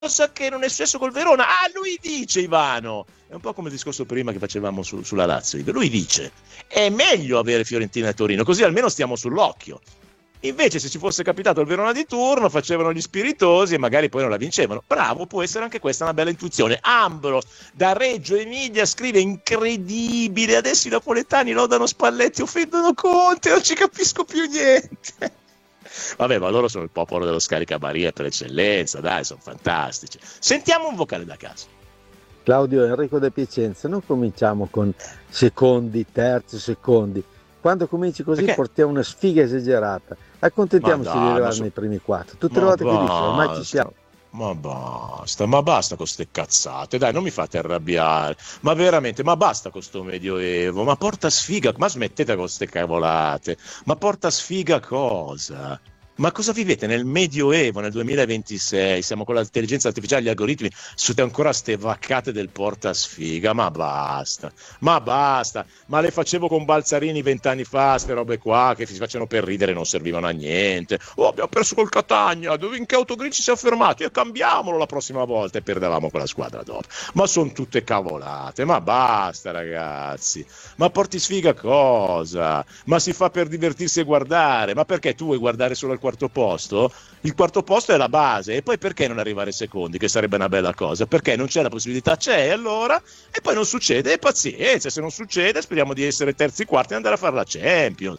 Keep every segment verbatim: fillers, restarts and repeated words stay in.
cosa che non è successo col Verona. Ah, lui dice, Ivano, è un po' come il discorso prima che facevamo su, sulla Lazio, lui dice è meglio avere Fiorentina e Torino, così almeno stiamo sull'occhio. Invece se ci fosse capitato il Verona di turno facevano gli spiritosi e magari poi non la vincevano. Bravo, può essere anche questa una bella intuizione. Ambro da Reggio Emilia scrive: incredibile, adesso i napoletani lodano Spalletti, offendono Conte, non ci capisco più niente. Vabbè, ma loro sono il popolo dello scaricabarile per eccellenza, dai, sono fantastici. Sentiamo un vocale da casa. Claudio Enrico De Piacenza, non cominciamo con secondi, terzi, secondi. Quando cominci così Perché? portiamo una sfiga esagerata. Accontentiamoci di arrivare so... nei primi quattro. Tutte le volte che dici ormai ci siamo. Ma basta, ma basta con ste cazzate, dai, non mi fate arrabbiare. Ma veramente, ma basta con sto medioevo. Ma porta sfiga, ma smettete con ste cavolate. Ma porta sfiga cosa? Ma cosa vivete nel Medioevo, nel duemilaventisei? Siamo con l'intelligenza artificiale, gli algoritmi, siete ancora ste vaccate del porta sfiga? Ma basta, ma basta. Ma le facevo con Balzarini vent'anni fa, ste robe qua che si facevano per ridere, non servivano a niente. Oh, abbiamo perso col Catania, dove in che autogrill ci siamo fermati? E cambiamolo la prossima volta e perdevamo quella squadra dopo. Ma sono tutte cavolate, ma basta ragazzi. Ma porti sfiga cosa? Ma si fa per divertirsi e guardare. Ma perché tu vuoi guardare solo al quarto posto? Il quarto posto è la base, e poi perché non arrivare secondi, che sarebbe una bella cosa? Perché non c'è la possibilità? C'è, allora, e poi non succede, e pazienza, se non succede speriamo di essere terzi, quarti e andare a fare la Champions.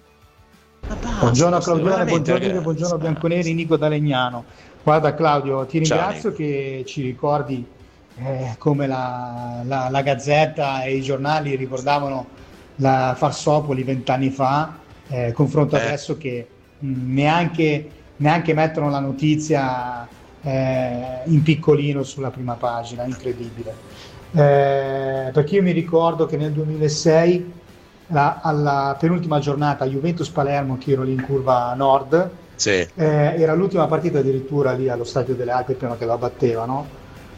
Basta, buongiorno Claudione, buongiorno, buongiorno Bianconeri, Nico da Legnano. Guarda Claudio, ti ringrazio Ciao, che ci ricordi eh, come la, la, la Gazzetta e i giornali ricordavano la Farsopoli vent'anni fa, eh, confronto eh. adesso che mh, neanche, neanche mettono la notizia eh, in piccolino sulla prima pagina, incredibile. Eh, perché io mi ricordo che nel duemilasei la, alla penultima giornata Juventus-Palermo, che ero lì in curva nord, sì. eh, era l'ultima partita addirittura lì allo Stadio delle Alpi prima che lo abbattevano.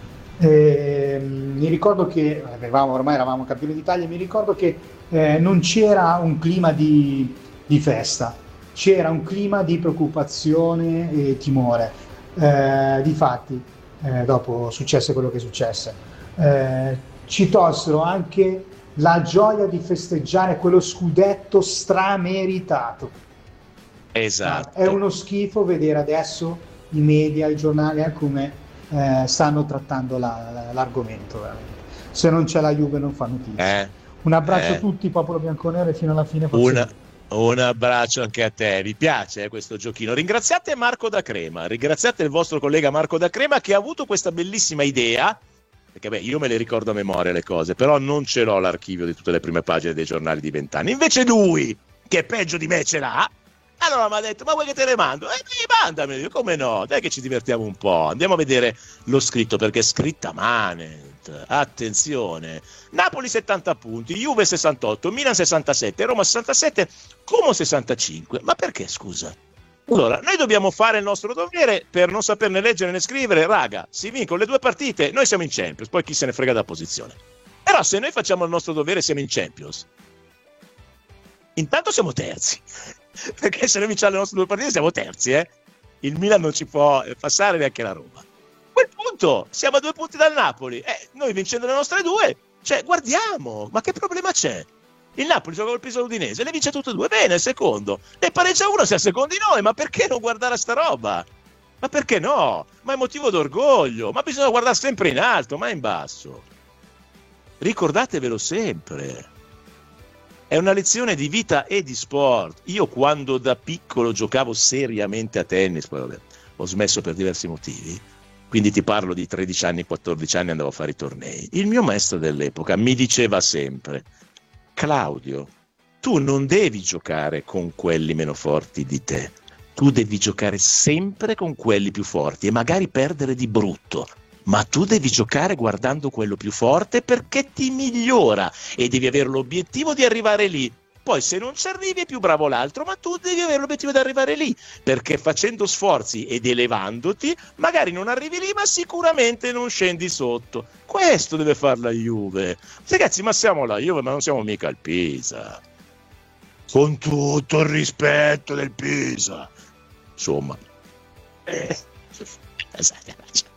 Eh, mi ricordo che avevamo, ormai eravamo campioni d'Italia, mi ricordo che eh, non c'era un clima di, di festa, c'era un clima di preoccupazione e timore. Eh, difatti eh, dopo successe quello che successe, eh, ci tolsero anche la gioia di festeggiare quello scudetto strameritato. Esatto. È uno schifo vedere adesso i media, i giornali eh, come Eh, stanno trattando la, la, l'argomento veramente. Se non c'è la Juve non fa notizia. Eh, un abbraccio eh. a tutti, popolo bianconero, fino alla fine. Una, un abbraccio anche a te, mi piace eh, questo giochino. Ringraziate Marco da Crema, ringraziate il vostro collega Marco da Crema che ha avuto questa bellissima idea, perché beh, io me le ricordo a memoria le cose, però non ce l'ho l'archivio di tutte le prime pagine dei giornali di vent'anni. Invece lui, che è peggio di me, ce l'ha. Allora mi ha detto, ma vuoi che te le mando? E eh, mandameli, io, come no? Dai che ci divertiamo un po'. Andiamo a vedere lo scritto, perché è scritta Manet. Attenzione. Napoli settanta punti, Juve sessantotto, Milan sessantasette, Roma sessantasette, Como sessantacinque. Ma perché, scusa? Allora, noi dobbiamo fare il nostro dovere per non saperne leggere né scrivere. Raga, si vincono le due partite, noi siamo in Champions, poi chi se ne frega della posizione. Però se noi facciamo il nostro dovere siamo in Champions. Intanto siamo terzi. Perché se noi vinciamo le nostre due partite siamo terzi, eh? Il Milan non ci può passare neanche la Roma. A quel punto siamo a due punti dal Napoli, eh, noi vincendo le nostre due, cioè guardiamo, ma che problema c'è? Il Napoli gioca col Pisa Udinese, le vince tutte e due, bene, secondo, ne pareggia uno, siamo secondi noi, ma perché non guardare a sta roba? Ma perché no? Ma è motivo d'orgoglio, ma bisogna guardare sempre in alto, mai in basso. Ricordatevelo sempre. È una lezione di vita e di sport. Io quando da piccolo giocavo seriamente a tennis, poi vabbè, ho smesso per diversi motivi, quindi ti parlo di tredici anni, quattordici anni, andavo a fare i tornei. Il mio maestro dell'epoca mi diceva sempre: Claudio, tu non devi giocare con quelli meno forti di te, tu devi giocare sempre con quelli più forti e magari perdere di brutto. Ma tu devi giocare guardando quello più forte perché ti migliora e devi avere l'obiettivo di arrivare lì. Poi se non ci arrivi è più bravo l'altro, ma tu devi avere l'obiettivo di arrivare lì, perché facendo sforzi ed elevandoti magari non arrivi lì, ma sicuramente non scendi sotto. Questo deve fare la Juve. Ragazzi, ma siamo la Juve, ma non siamo mica il Pisa. Con tutto il rispetto del Pisa. Insomma. Eh. Esatto.